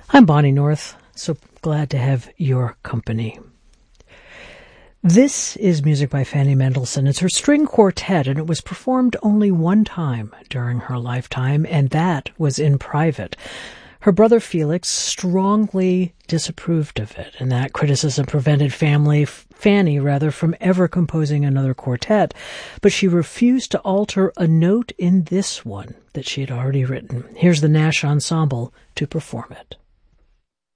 I'm Bonnie North, so glad to have your company. This is music by Fanny Mendelssohn. It's her string quartet, and it was performed only one time during her lifetime, and that was in private. Her brother Felix strongly disapproved of it, and that criticism prevented Fanny from ever composing another quartet, but she refused to alter a note in this one that she had already written. Here's the Nash Ensemble to perform it.